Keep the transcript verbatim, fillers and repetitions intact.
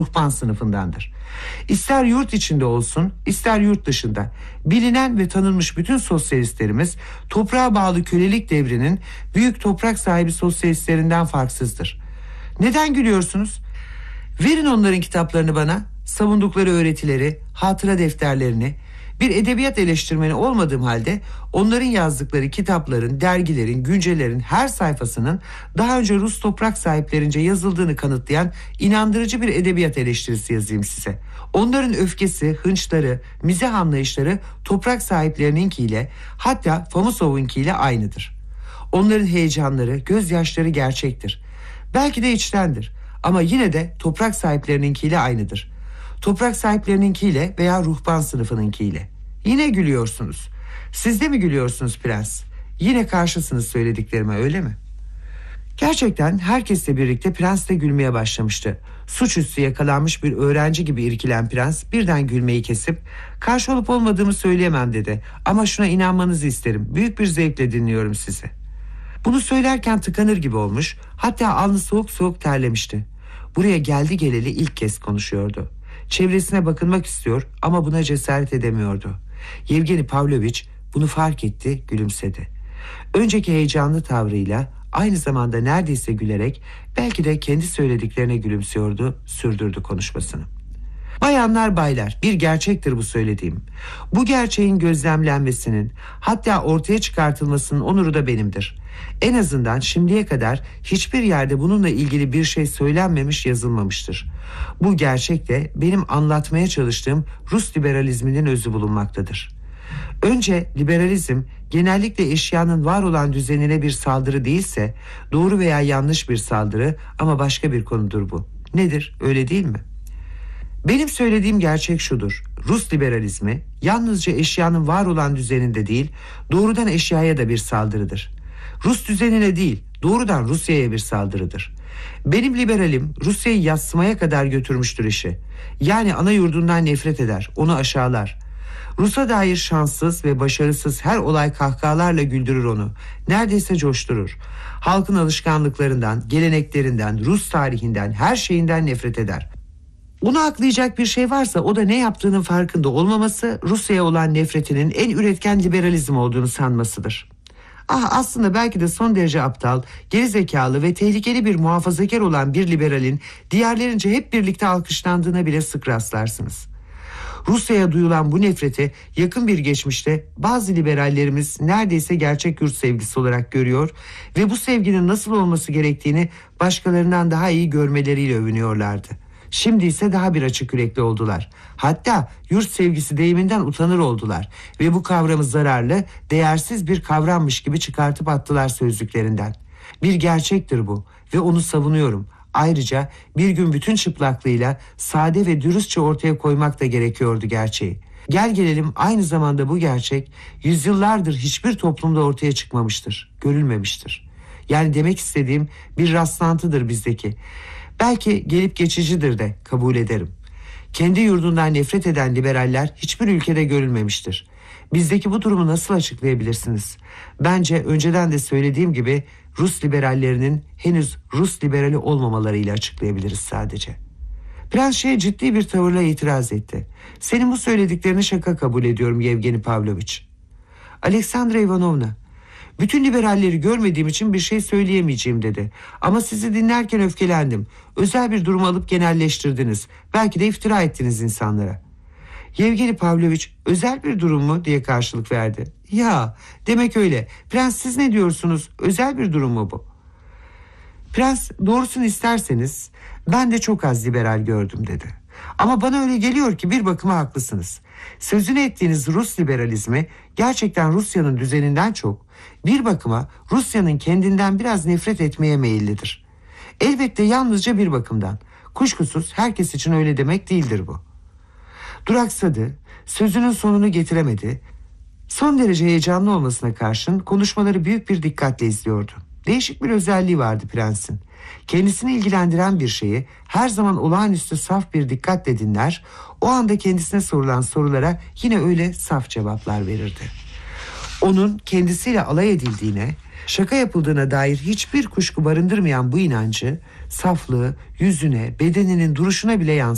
ruhban sınıfındandır. İster yurt içinde olsun, ister yurt dışında, bilinen ve tanınmış bütün sosyalistlerimiz toprağa bağlı kölelik devrinin büyük toprak sahibi sosyalistlerinden farksızdır. Neden gülüyorsunuz? Verin onların kitaplarını bana, savundukları öğretileri, hatıra defterlerini. Bir edebiyat eleştirmeni olmadığım halde onların yazdıkları kitapların, dergilerin, güncellerin her sayfasının daha önce Rus toprak sahiplerince yazıldığını kanıtlayan inandırıcı bir edebiyat eleştirisi yazayım size. Onların öfkesi, hınçları, mizah anlayışları toprak sahiplerininkiyle, hatta Famusov'unkiyle aynıdır. Onların heyecanları, gözyaşları gerçektir. Belki de içtendir ama yine de toprak sahiplerininkiyle aynıdır. Toprak sahiplerininkiyle veya ruhban sınıfınınkiyle. Yine gülüyorsunuz. Siz de mi gülüyorsunuz prens? Yine karşısınız söylediklerime, öyle mi? Gerçekten herkesle birlikte prens de gülmeye başlamıştı. Suçüstü yakalanmış bir öğrenci gibi irkilen prens birden gülmeyi kesip "Karşı olup olmadığımı söyleyemem" dedi. "Ama şuna inanmanızı isterim. Büyük bir zevkle dinliyorum sizi." Bunu söylerken tıkanır gibi olmuş, hatta alnı soğuk soğuk terlemişti. Buraya geldi geleli ilk kez konuşuyordu. Çevresine bakınmak istiyor ama buna cesaret edemiyordu. Yevgeni Pavloviç bunu fark etti, gülümsedi. Önceki heyecanlı tavrıyla, aynı zamanda neredeyse gülerek, belki de kendi söylediklerine gülümsüyordu, sürdürdü konuşmasını. "Bayanlar, baylar, bir gerçektir bu söylediğim. Bu gerçeğin gözlemlenmesinin, hatta ortaya çıkartılmasının onuru da benimdir. En azından şimdiye kadar hiçbir yerde bununla ilgili bir şey söylenmemiş, yazılmamıştır. Bu gerçek de benim anlatmaya çalıştığım Rus liberalizminin özü bulunmaktadır. Önce liberalizm genellikle eşyanın var olan düzenine bir saldırı değilse, doğru veya yanlış bir saldırı, ama başka bir konudur bu. Nedir, öyle değil mi? Benim söylediğim gerçek şudur: Rus liberalizmi yalnızca eşyanın var olan düzeninde değil, doğrudan eşyaya da bir saldırıdır. Rus düzenine değil, doğrudan Rusya'ya bir saldırıdır. Benim liberalim Rusya'yı yadsımaya kadar götürmüştür işi. Yani ana yurdundan nefret eder, onu aşağılar. Rus'a dair şanssız ve başarısız her olay kahkahalarla güldürür onu. Neredeyse coşturur. Halkın alışkanlıklarından, geleneklerinden, Rus tarihinden, her şeyinden nefret eder. Onu aklayacak bir şey varsa o da ne yaptığının farkında olmaması, Rusya'ya olan nefretinin en üretken liberalizm olduğunu sanmasıdır. Ah, aslında belki de son derece aptal, gerizekalı ve tehlikeli bir muhafazakar olan bir liberalin diğerlerince hep birlikte alkışlandığına bile sık rastlarsınız. Rusya'ya duyulan bu nefreti yakın bir geçmişte bazı liberallerimiz neredeyse gerçek yurt sevgisi olarak görüyor ve bu sevginin nasıl olması gerektiğini başkalarından daha iyi görmeleriyle övünüyorlardı. Şimdi ise daha bir açık yürekli oldular. Hatta yurt sevgisi deyiminden utanır oldular ve bu kavramı zararlı, değersiz bir kavrammış gibi çıkartıp attılar sözlüklerinden. Bir gerçektir bu ve onu savunuyorum. Ayrıca bir gün bütün çıplaklığıyla sade ve dürüstçe ortaya koymak da gerekiyordu gerçeği. Gel gelelim aynı zamanda bu gerçek yüzyıllardır hiçbir toplumda ortaya çıkmamıştır, görülmemiştir. Yani demek istediğim bir rastlantıdır bizdeki. Belki gelip geçicidir de kabul ederim. Kendi yurdundan nefret eden liberaller hiçbir ülkede görülmemiştir. Bizdeki bu durumu nasıl açıklayabilirsiniz? Bence önceden de söylediğim gibi Rus liberallerinin henüz Rus liberali olmamalarıyla açıklayabiliriz sadece. Prens Şeh ciddi bir tavırla itiraz etti. "Senin bu söylediklerini şaka kabul ediyorum Yevgeni Pavloviç." "Aleksandra Ivanovna, bütün liberalleri görmediğim için bir şey söyleyemeyeceğim" dedi. "Ama sizi dinlerken öfkelendim. Özel bir durum alıp genelleştirdiniz. Belki de iftira ettiniz insanlara." Yevgeni Pavloviç "Özel bir durum mu?" diye karşılık verdi. "Ya, demek öyle. Prens, siz ne diyorsunuz? Özel bir durum mu bu?" Prens, "Doğrusunu isterseniz ben de çok az liberal gördüm" dedi. "Ama bana öyle geliyor ki bir bakıma haklısınız. Sözünü ettiğiniz Rus liberalizmi gerçekten Rusya'nın düzeninden çok, bir bakıma Rusya'nın kendinden biraz nefret etmeye meyillidir. Elbette yalnızca bir bakımdan. Kuşkusuz herkes için öyle demek değildir bu." Duraksadı, sözünün sonunu getiremedi. Son derece heyecanlı olmasına karşın konuşmaları büyük bir dikkatle izliyordu. Değişik bir özelliği vardı prensin. Kendisini ilgilendiren bir şeyi her zaman olağanüstü saf bir dikkatle dinler, o anda kendisine sorulan sorulara yine öyle saf cevaplar verirdi. Onun kendisiyle alay edildiğine, şaka yapıldığına dair hiçbir kuşku barındırmayan bu inancı, saflığı yüzüne, bedeninin duruşuna bile yansıtıyordu.